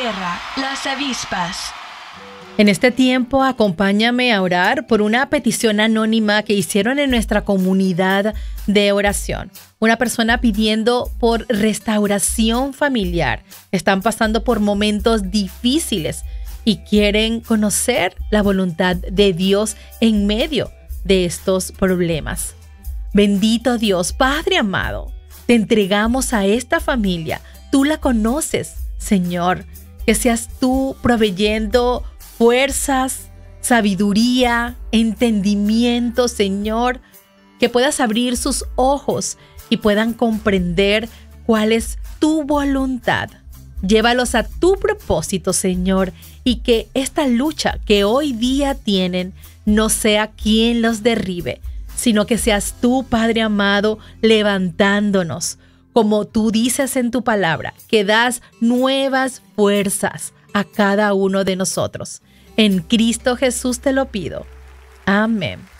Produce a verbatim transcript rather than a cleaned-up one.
tierra, las avispas. En este tiempo, acompáñame a orar por una petición anónima que hicieron en nuestra comunidad de oración. Una persona pidiendo por restauración familiar. Están pasando por momentos difíciles y quieren conocer la voluntad de Dios en medio de estos problemas. Bendito Dios, Padre amado, te entregamos a esta familia. Tú la conoces, Señor. Que seas tú proveyendo fuerzas, sabiduría, entendimiento, Señor. Que puedas abrir sus ojos y puedan comprender cuál es tu voluntad. Llévalos a tu propósito, Señor, y que esta lucha que hoy día tienen no sea quien los derribe, sino que seas tú, Padre amado, levantándonos, como tú dices en tu palabra, que das nuevas fuerzas a cada uno de nosotros. En Cristo Jesús te lo pido. Amén.